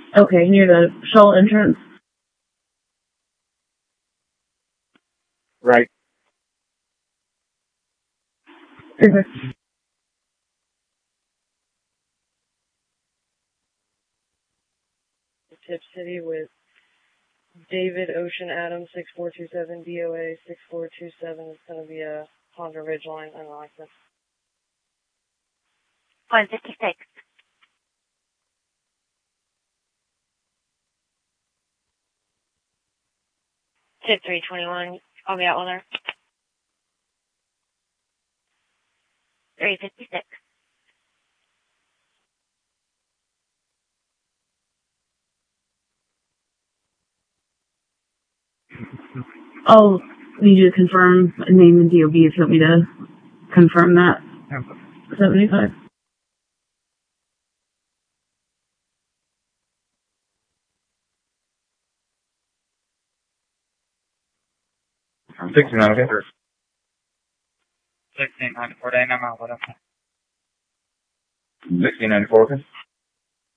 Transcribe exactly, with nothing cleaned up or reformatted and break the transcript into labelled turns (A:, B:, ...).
A: Okay, near the Shaw entrance.
B: Right.
A: Okay.
C: Tip City with David Ocean Adams, six four two seven, D O A six four two seven. It's going to be a Honda Ridgeline unlicensed.
D: one fifty-six. Tip three twenty-one, I'll be out with her. three fifty-six.
A: I'll need you to confirm a name and D O B if you want me to confirm that. seventy-five.
B: sixty-nine, okay?
E: sixteen ninety-four, day, and I'm out with her.
B: sixteen ninety-four, okay?